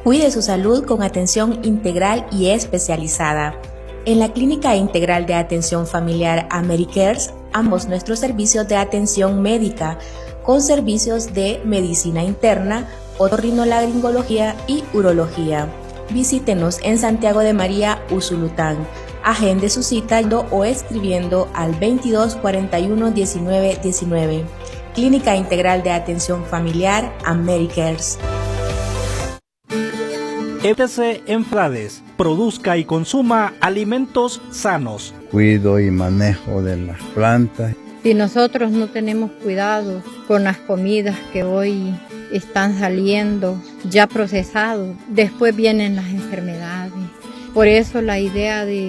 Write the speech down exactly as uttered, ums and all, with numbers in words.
Cuide su salud con atención integral y especializada. En la Clínica Integral de Atención Familiar AmeriCares, ambos nuestros servicios de atención médica con servicios de medicina interna, otorrinolaringología y urología. Visítenos en Santiago de María, Usulután. Agende su cita o escribiendo al veintidós cuarenta y uno diecinueve diecinueve. Clínica Integral de Atención Familiar AmeriCares. Evítese enfermedades, produzca y consuma alimentos sanos. Cuido y manejo de las plantas. Si nosotros no tenemos cuidado con las comidas que hoy están saliendo ya procesados, después vienen las enfermedades. Por eso la idea de